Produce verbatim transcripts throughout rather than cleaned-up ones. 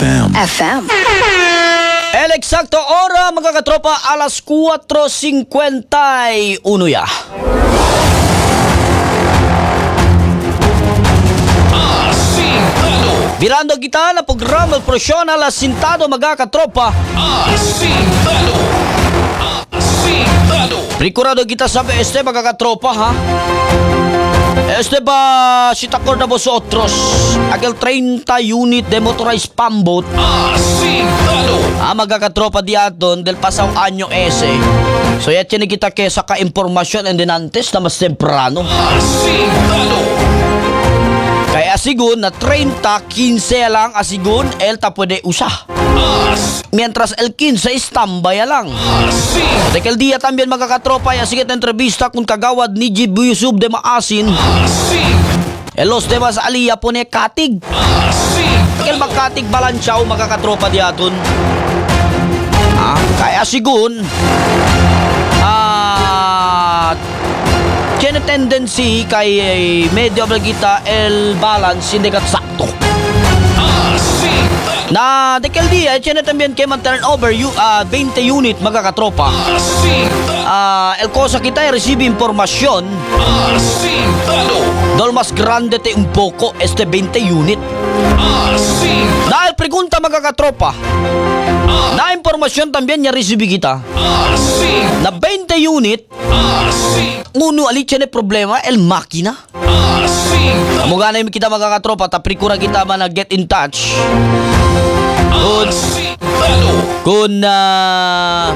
F M. F M. El eksakto ora mga katropa alas cuatro cincuenta y uno ya. Virando kita na programa profesional asintado mga katropa. Asintado. Asintado. Procurado kita sabi este mga katropa ha. Este ba si takor na vosotros aquel treinta unit de motorized pamboat. Asintado. Ah, mga katropa diaton del pasaw anyo ese. So ya tiene kita ke sa ka-impormasyon and dinantes na mas temprano. Asintado. Kaya asigun na treinta, quince lang asigun el ta pwede usah. As. Mientras el quince istambay lang. Asintado. Dekel dia también mga katropa ya sige entrevista kung kagawad ni G B Yusuf de Maasin. Asintado. El los demás aliya po ne katig. Asintado. Dekel magkatig balansyaw mga katropa diaton. Ah, kaya asigun ah tiene tendency kay eh, medyo kita el balance hindi kat sakto. Asintado. Na dekel dia tiene también que man turnover yu, ah, twenty unit mga katropa. Asintado. Ah, el cosa kita ay recibe impormasyon Asintado. dol mas grande te un poco este twenty unit. Asintado. Dahil pregunta mga katropa, na impormasyon también niya recibe kita Asintado. na twenty unit Asintado. uno ali tiene problema el makina. Asintado. Amo ganay kita mga katropa tapri kura kita man na get in touch Asintado. kun uh,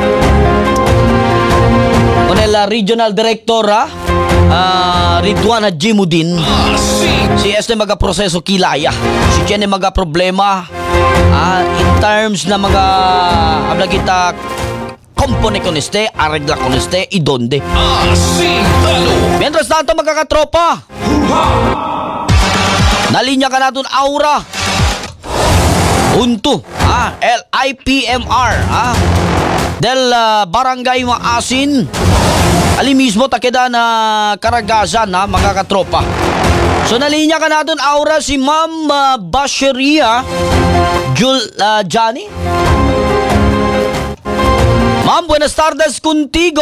kun el uh, regional director uh, Ridwan Hajimuddin. Asintado. Si este mga proseso kilaya. Si tiene mga problema ah, in terms na mga habla kita compone con este, arregla con este y donde. Asintado. Mientras tanto mga katropa, nalinya ka natin aura. Unto, ah, L I P M R, ah, del uh, Barangay Maasin. Ali mismo takeda na Karagazan ha, mga katropa. So nalinya ka natin aura si Ma'am uh, Basheria Jul uh, Johnny. Ma'am, buenas tardes contigo.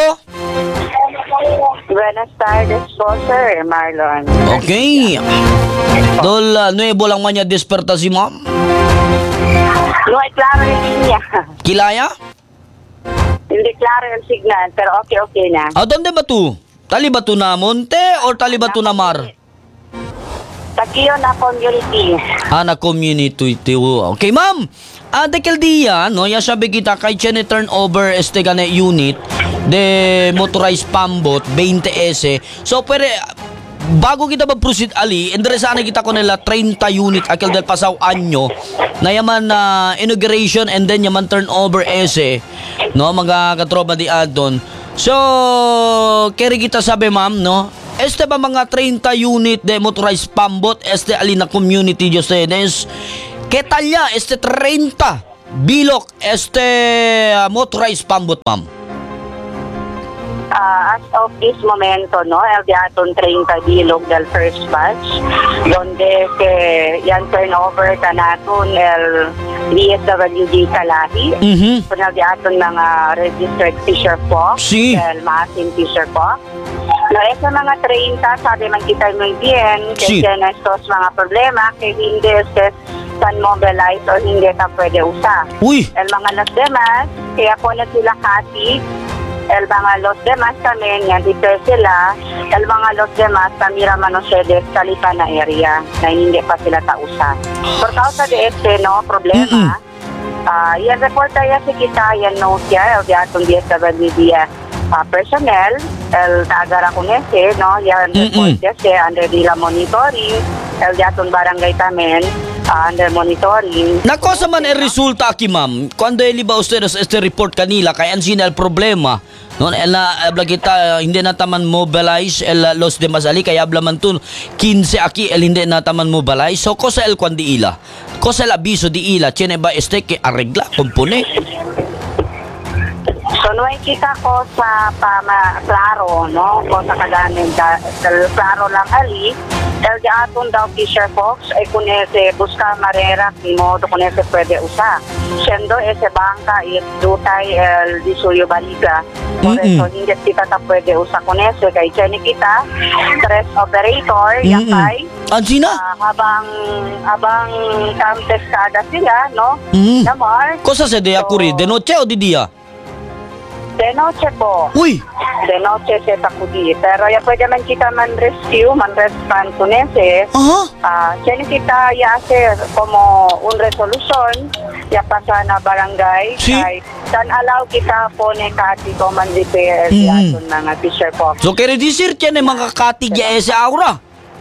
Buenas tardes po, Sir Marlon. Okay. Dol uh, nuevo lang man niya desperta si Ma'am. No hay klaro yung linya. Kilaya? Hindi klaro yung signal, pero okay-okay na. Ah, donde ba tu? Tali ba tu na Monte or tali ba tu na Mar? Takiyo na community. Ah, na community tu. Okay, ma'am. Ah, dekel dia, no, ya sabi kita kay chene turnover este gane unit de motorized pambot twenty S. So, pwede, bago kita mag-proceed ali, enderesana kita ko nila thirty unit akil del pasaw anyo na yaman na uh, inauguration and then yaman turnover ese, no, mga katropa di adon. So, keri kita sabi ma'am, no, este ba mga thirty unit de motorized pambot este ali na community de ustedes, ¿qué tal ya este thirty bilok este uh, motorized pambot ma'am? Uh, as of this momento, no, el diaton thirty bilog del first batch, donde que yan turnover ka natin el D S W D Kalahi, Mhm. kung el diaton mga registered fisher po, Si. el Maasin fisher po. No, eh, sa mga thirty, sabi man kita muy bien, Si. kasi na estos mga problema, kaya hindi este san mobilize o hindi ka pwede usar. Uy, El mga los demás, kaya po na sila kasi, el mga los demás también, yan dito sila, el mga los demás, tamira man ustedes sa lipa na area, na hindi pa sila tausa. Por causa de este, no, problema, ah, yan reporta ya si kita, yan no siya, el diatong D S W D uh, personnel, el tagara con ese, no, yan Mm-mm. report ese, under nila monitoring, el diatong barangay tamen, uh, under monitoring. nako sa man el resulta aki ma'am. Cuando eliba ustedes este report kanila kay ansina el problema. No, el na habla kita hindi na taman mobilize el uh, los demás ali kaya habla man tun quince aki el hindi na taman mobilize. So cosa el cuandi ila? Cosa el aviso di ila? Tiene ba este que arregla compone? So, nung kita ko sa pama, klaro, no? Ko sa kaganin, da, dal- klaro lang ali, el di aton daw Fisher Fox, ay kunese, buska marera, kimo, do kunese pwede usa. Siendo, ese banka, is dutay, el di suyo baliga. Por Mm-mm. eso, hindi kita ta pwede usa kunese, kay Jenny kita, tres operator, Mm-mm. yakay, Ansina? ah, habang, habang contestada sila, no? Mm. Namar, Cosa se de akuri? De noche o di dia? de noche po. Uy! De noche se takudi. Pero ya pwede man kita man rescue, man respond kunese. Aha. Ah, uh, kita ya hacer como un resolution ya pasa na barangay. Si. Kay tan allow kita pone kati ko man repair Mhm. ya aton mga Fisher Fox. So kere disir tiyan mga katig ya ese aura.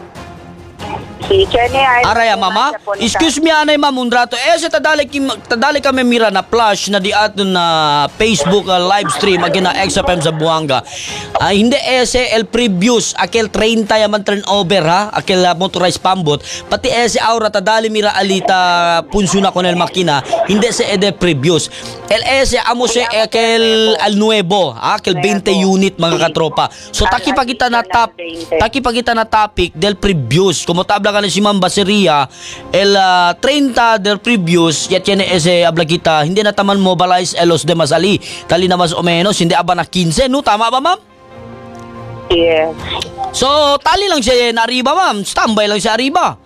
Si Jenny ay Araya mama, excuse me anay ma'am un rato. Eh sa tadali, kim, tadali kami mira na flash na di aton na Facebook uh, live stream agina X F M sa Buanga. Ah, hindi ese el previous akel thirty yaman turnover ha, akel uh, motorized pambot. Pati ese aura tadali mira alita punsuna kon el makina, hindi se ede previous. El ese amo se akel al nuevo, ha, akel twenty unit mga katropa. So taki pa kita na tap, taki pa kita na topic del previous. Como tabla ka si Ma'am Baseria, el uh, thirty del previous, ya tiene ese habla kita, hindi na taman mobilize elos de masali. Tali na mas o menos, hindi aba na fifteen, no? Tama ba, ma'am? Yes. So, tali lang siya na arriba, ma'am. Standby lang siya arriba.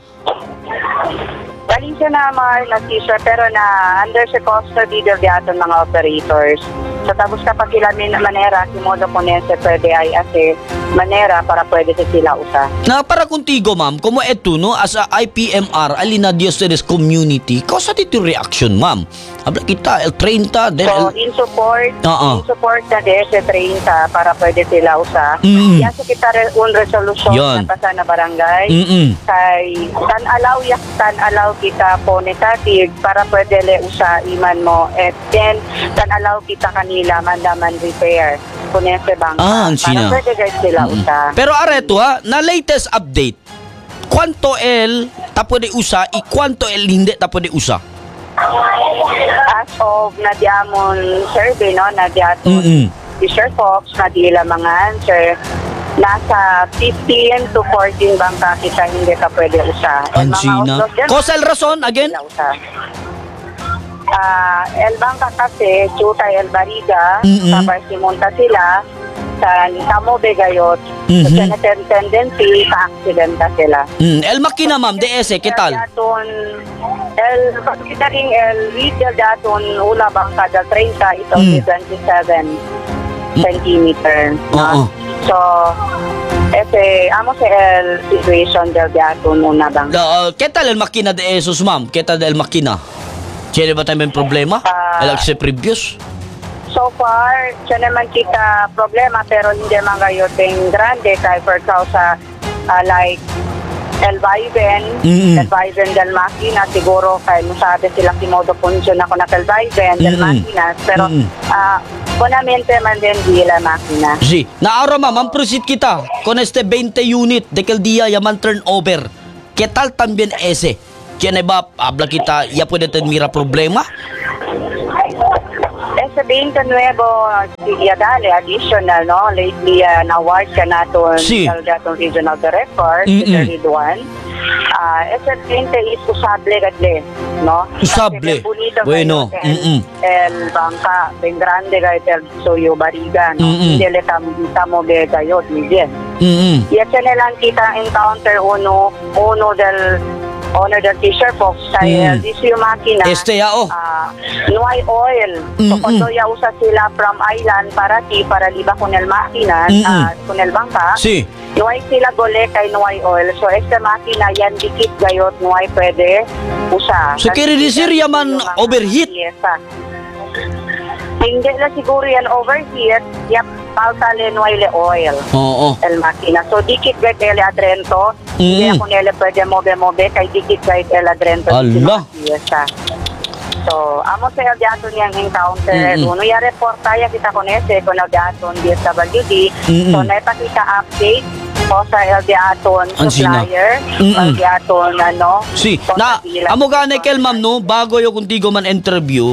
Galing siya na mga na Fisher pero na under sa custody del di aton mga operators. So tapos kapag sila may manera, kimodo ponense pwede ay ase manera para pwede sa sila usa. Na para contigo, ma'am, como eto, no, as a I P M R, alina Dios Teres community, kausa dito reaction, ma'am. Habla kita, el thirty, then So el... in support, Oo. in support na de sa thirty para pwede sila usa. Mm. Yan sa kita re- un resolution Yan. na pasa na barangay. Mm-mm. Kay tan allow yak tan allow kita po netatig para pwede le usa iman mo at then tan allow kita kanila mandaman repair kunese bangka Ah, ang para sina. pwede guys sila Mm-mm. usa. Pero areto ha, na latest update, kwanto el tapo de usa, y kwanto el hindi tapo de usa? As of na diamond survey no na diaton Mm-mm. Fisher Fox na dila mga answer nasa fifteen to fourteen bangka kita hindi ka pwede usa. Ang And mga sina. outlaws dyan, Cosa el rason, again? sila usa. Ah, el bangka kasi chuta el bariga Mm-mm. kapag simunta sila sa tamo begayot Mhm. sa ten- tendency sa aksidenta sila. Mm, el makina, ma'am, D S, ¿qué tal? Daton, el considering el retail daton ula bangka del thirty ito Mm. twenty-seven centimeter. Oo. So, ese, amo sa el situation del daton una bangka. La, uh, ¿Qué tal el makina de esos, ma'am? ¿Qué tal el makina? ¿Tiene ba tayong problema? Ah. el acce previous? So far, siya naman kita problema pero hindi man kayo ting grande kay for causa uh, like El Viven, Mm-mm. El Viven del Makina, siguro kay masabi sila kimodo function ako na El Viven del Mm-mm. Makina pero Mm-mm. ah bonamente man din di la Makina. Sí. Na ahora, ma'am, ang proceed kita con este twenty unit de que el día yaman turnover. ¿Qué tal también ese? ¿Tiene ba, habla kita, ya puede tener problema? Ese twenty nuevo ya dali additional no lately uh, na award ka naton Si. sa datong regional director Mm-mm. si Ridwan. Ah, ese twenty is usable gadle no. Usable. Kasi bonito Bueno. kayo, Mm-mm. El bangka ben grande kayo el suyo bariga no. Mm-mm. Hindi le tam tamo be kayo bien. Mm-mm. Ya na lang kita encounter uno uno del owner del Fisher Fox kay Mm. mm. yung makina. Este ya, oh. Ah, nuay oil. So, Mm-mm. cuando ya usa sila from island para ti, para liba con el máquina, Mm-mm. ah, con el bangka, Sí. nuay sila gole kay nuay oil. So, esta máquina, yan dikit gayot, nuay pwede usa. So, Kasi quiere decir, yan yaman yung mga overheat? piyesa. Hindi na siguro yan overheat, yap, paltale nuay le oil. Oo. El makina. So, dikit gayot el adrento, hindi Mm. ako nila pwede mobe-mobe, kay dikit gayot el adrento. Ala. Piyesa. So, amo sa el daton niyang encounter. Mm-mm. Uno ya reporta ya kita con ese, con el daton D S W D. Mm-mm. So, naipakita update o sa el daton Ang sina. supplier, Mm-mm. el daton ano. Sí, so, na nabila- amo gani kel ma'am no, bago yo contigo man interview,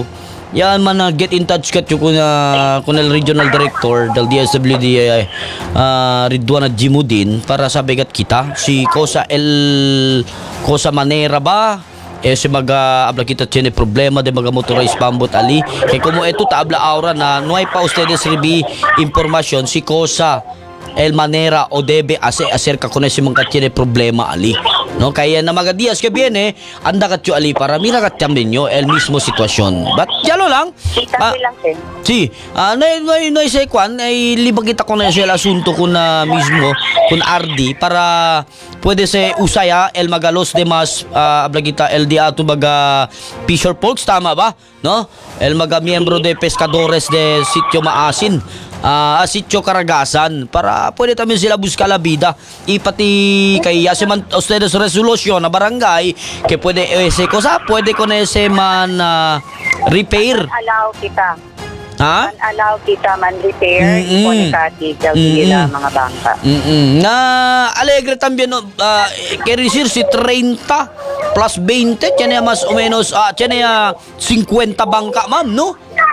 yan man na get in touch kat yung kuna kuna regional director del D S W D uh, Ridwan at Jimudin para sabi kat kita si Cosa El Cosa Manera ba eh si maga abla kita tiene problema de maga motorized pambot ali kay como eto ta abla aura na no hay pa ustedes ribi impormasyon si Cosa El Manera o debe ase acerca con ese mga tiene problema ali no kaya na mga días que viene anda katyo ali para mira katyam ninyo el mismo sitwasyon but yalo lang Kita ah, lang din. si ah no no no say kwan ay libag kita ko na siya asunto ko na mismo kun R D para puede se usaya el magalos de mas uh, ablagita el dia to baga Fisher Folks tama ba no el maga miembro de pescadores de Sitio Maasin ah Sitio Karagasan para pwede también sila buscar la vida ipati kay yaseman ustedes resolution na barangay que puede ese cosa puede con ese man uh, repair Allow kita. ha Allow kita man repair Mm-mm. ipon kati daw Mm-mm. sila mga bangka. Mm-mm. Na alegre también no uh, quiere decir si thirty plus twenty tiene más o menos ah tiene uh, fifty bangka ma'am no.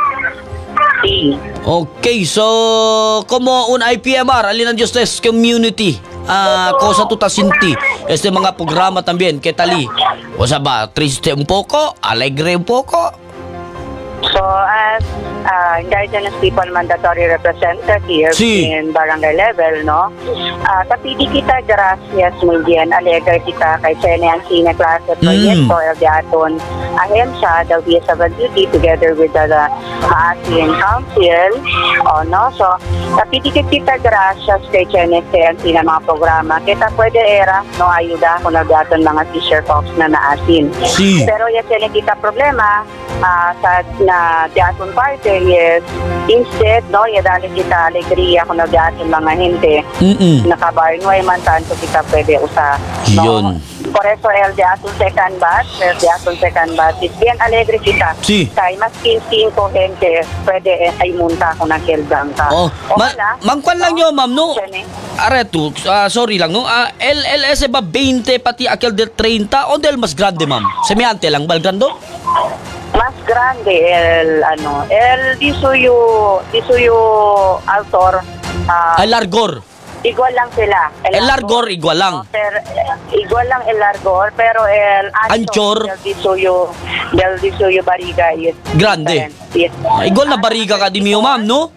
Si. Okay, so como un I P M R, Alinan Justice Community, ah cosa tutasinti, este mga programa también, ¿qué tal? O sea, ba, triste un poco, alegre un poco. So as uh, Indigenous People Mandatory Representative Si. in barangay level, no? Uh, tapidi kita, gracias muy bien, alegre kita kay Sene ang sine klase proyekto, el de aton ahensya, the D S W D together with the, the Maasin Council, oh, no? So, tapidi kita, gracias kay Sene ang sine mga programa. Kita pwede era, no, ayuda kung nagdaton mga Fisher Folks na naasin. Si. Pero yan sila kita problema uh, sa na diaton parte is instead no ya dali kita alegria kung nagdaton mga hindi Mm-mm. nakabarnoy man tanto kita pwede usa no. Yun. Por eso el diaton second batch el diaton second batch is bien alegre kita Si. kay mas cinco gente pwede ay munta kung nakildang ka Oh, ma mangkwan lang yo ma'am no. Sene. Areto, ah, sorry lang no. Ah, L L S ba twenty pati aquel del thirty o del mas grande ma'am? Semihante lang bal grando? Más grande el ano el disuyo disuyo autor ah, Ay largor. igual lang sila El largor igual lang. no, pero, eh, igual lang el largor pero el ancho Anchor. del disuyo del disuyo bariga is Grande. different. Yes. Ah, Igual na bariga ka di mio ma'am no?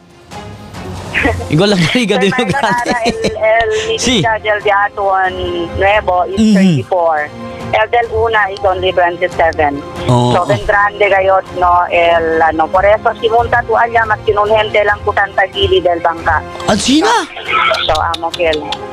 Igual na bariga di mio Pero grande. el el Si. Nidita del Diaton Nuevo is Mhm. thirty-four. El del una is only twenty-seven. Oo. So, ben grande gayot, no, el, ano, por eso, si munta tu alya, mas kinunhente lang po tantagili del bangka. Ang sina? So, amo, kel.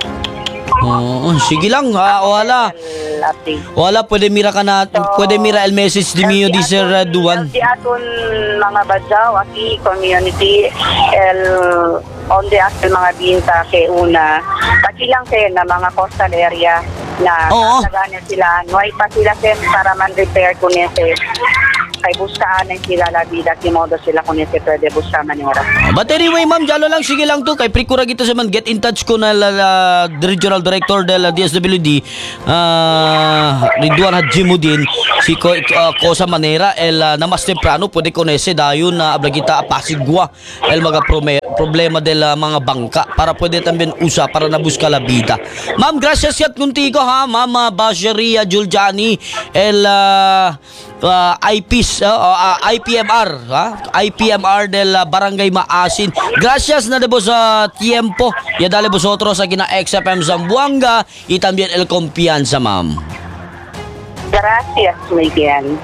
Oo, sige lang ha, wala. El, ati. Wala, pwede mira ka na, pwede mira el message di mio di Sir uh, Duan. El di aton mga badyaw, aki, community, el, on the act mga binta, kay una, pati lang kayo na mga coastal area, na Oo. kasaganan sila, nuay pa sila sen para man repair kung nese, kay buskaan na sila la vida, kimodo sila kung nese pwede buska manera. But anyway, ma'am, jalo lang, sige lang to. Kay Prikura gito sa man, get in touch ko na la, la, the Regional Director del D S W D, uh, Ridwan Hadjimudin, si Ko, uh, Cosa Manera, el uh, na mas temprano, pwede konese dayon na ablagita apasigwa, el mga prome, problema del uh, mga bangka, para pwede tambien usa, para nabuska la vida. Ma'am, gracias yat kuntigo ha, Mama Basheria Juljani, el uh, uh, I P S, uh, uh, I P M R, ha? I P M R del uh, Barangay Maasin. Gracias na debo sa tiempo. Ya dale vosotros aquí na X F M Zamboanga y también el Confianza, ma'am. Gracias, muy bien.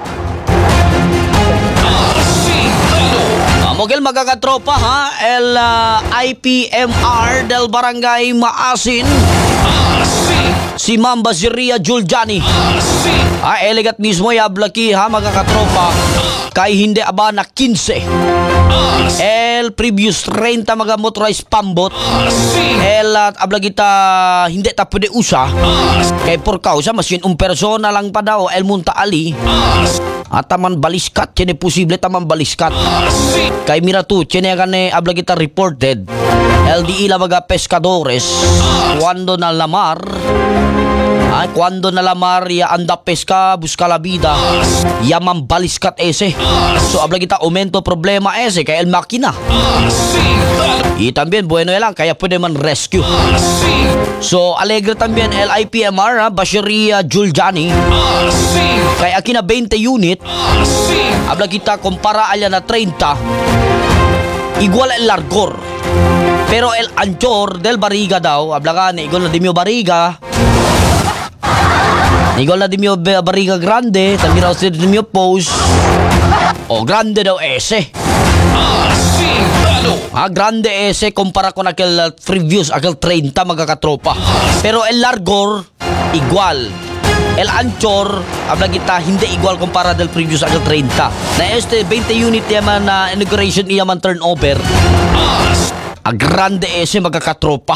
Asigado. Mogel magkakatropa ha, el uh, I P M R del Barangay Maasin, Asig. si Ma'am Basheria Juljani. Asig. Ah, elegat mismo yablaki ha, magkakatropa. Kay hindi aba na fifteen. El previous thirty mga motorized pambot. Asig. El at ablagita hindi ta pwede usa. Kay por causa mas yun un persona lang pa daw el munta ali. At taman baliskat, tiene posible taman baliskat. Asig. Kay mira tu, tiene gane ablagita reported. L D I la mga pescadores. Cuando na lamar, Ay, cuando na la Maria anda pesca, busca la vida. Yaman baliskat ese. So, habla kita, aumento problema ese, kaya el makina. Así. Y también, bueno lang, kaya pwede man rescue. Así. So, alegre también el I P M R, ha, Basheria Giuliani. Así. Kaya aquí na twenty unit, Así. habla kita, kumpara alya na thirty, igual el largor. Pero el anchor del bariga daw, habla ka, na igual na dimyo bariga. Igual na dimyo ba- bariga grande, también raw sila dimyo post. O, grande daw ese. Así. Talo. Ah, grande ese kumpara con aquel uh, previous, aquel thirty magkakatropa. Pero el largor, igual. El anchor, habla kita, hindi igual kumpara del previous aquel thirty. Na este twenty unit yaman na inauguration yaman turnover. As. A grande ese magkakatropa.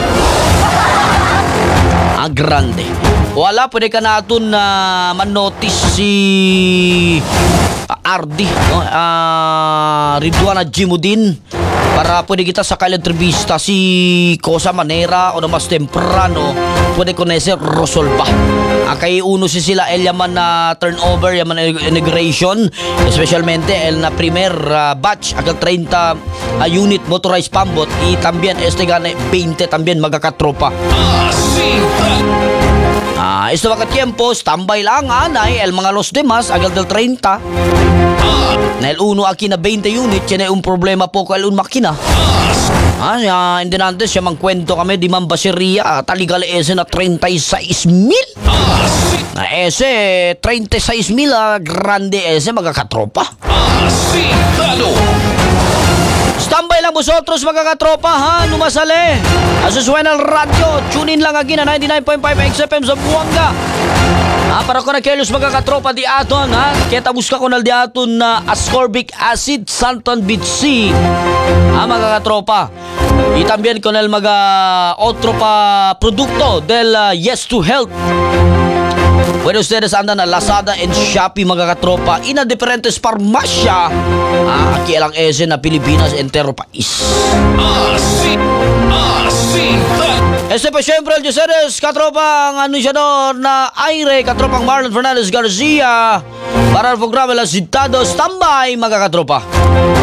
A grande. Wala, pwede ka natin na manotice si uh, R D, no? Uh, Ridwana Jimudin, para pwede kita sa entrevista si Cosa Manera o na mas temprano pwede ko na si Rosolba. Uh, kay uno si sila el yaman na turnover, yaman na inauguration, especialmente el na primer uh, batch, aquel thirty uh, unit motorized pambot, y también este gane twenty también magkakatropa. Así. Ah, ito mga tiempo, standby lang anay, el mga los demás, agal del thirty. Na el uno aquí na twenty unit, yan ay un problema po ko el un makina. Ah, ya, hindi nantes, siya mangkwento kami, di man baseria, taligal ese na thirty-six mil. Na ese, thirty-six mil, ah, grande ese, magkakatropa. Así. Talo. Standby lang vosotros mga katropa ha, numasali. Asuswena al radio, tune in lang again na ninety-nine point five X F M sa Buanga. Ah, para ko na kelos mga katropa di aton ha, kita buska ko na di aton na ascorbic acid Santon Beach C. Ah, mga katropa. Y también con el mga otro pa producto del uh, Yes to Health. Pwede ustedes andan na Lazada and Shopee mga katropa, ina diferentes farmasya. Ah, aquí lang ese na Pilipinas entero pais. Así. Así. Talo. Este pa syempre el Joseres, katropang anunciador na aire, katropang Marlon Fernandez Garcia. Para al programa La Citado, standby mga katropa.